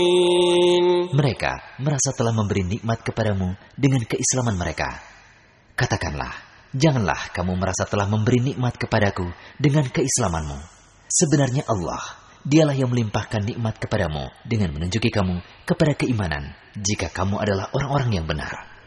Mereka merasa telah memberi nikmat kepadamu dengan keislaman mereka. Katakanlah, janganlah kamu merasa telah memberi nikmat kepadaku dengan keislamanmu. Sebenarnya Allah, dialah yang melimpahkan nikmat kepadamu dengan menunjuki kamu kepada keimanan jika kamu adalah orang-orang yang benar.